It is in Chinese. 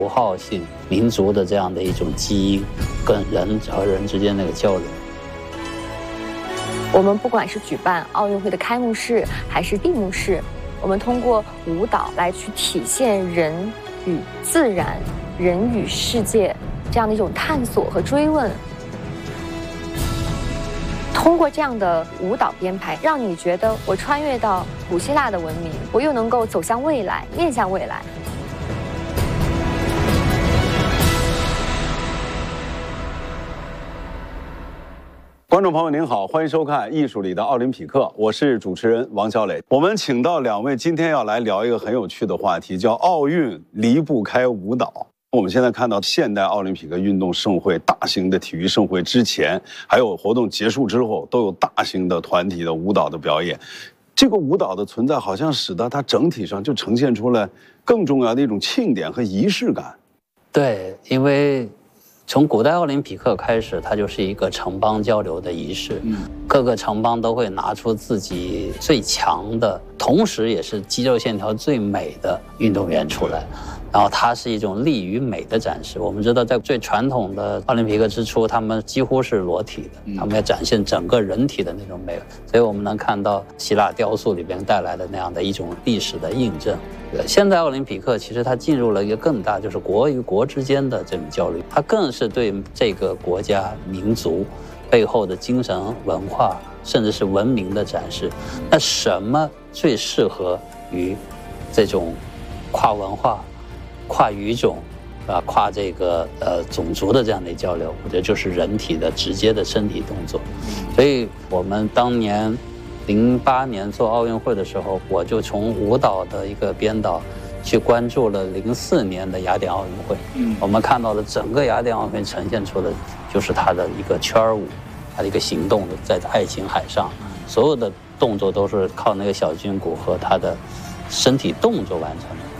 符号性民族的这样的一种基因，跟人和人之间那个交流。 我们不管是举办奥运会的开幕式还是闭幕式，我们通过舞蹈来去体现人与自然、人与世界这样的一种探索和追问。通过这样的舞蹈编排，让你觉得我穿越到古希腊的文明，我又能够走向未来，面向未来。 观众朋友您好，欢迎收看《艺术里的奥林匹克》，我是主持人王小磊。我们请到两位，今天要来聊一个很有趣的话题，叫奥运离不开舞蹈。我们现在看到现代奥林匹克运动盛会、大型的体育盛会之前，还有活动结束之后，都有大型的团体的舞蹈的表演。这个舞蹈的存在，好像使得它整体上就呈现出来更重要的一种庆典和仪式感。 对，因为从古代奥林匹克开始，它就是一个城邦交流的仪式。各个城邦都会拿出自己最强的，同时也是肌肉线条最美的运动员出来。然后它是一种力与美的展示。我们知道，在最传统的奥林匹克之初，他们几乎是裸体的，他们要展现整个人体的那种美。所以我们能看到希腊雕塑里边带来的那样的一种历史的印证。现代奥林匹克其实它进入了一个更大，就是国与国之间的这种交流，它更是对这个国家民族背后的精神文化甚至是文明的展示。那什么最适合于这种跨文化、跨语种跨这个种族的这样的交流？我觉得就是人体的直接的身体动作。所以我们当年08年做奥运会的时候，我就从舞蹈的一个编导去关注了04年的雅典奥运会。我们看到了整个雅典奥运会呈现出的就是它的一个圈舞，它的一个行动的在爱琴海上，所有的动作都是靠那个小军鼓和它的身体动作完成的。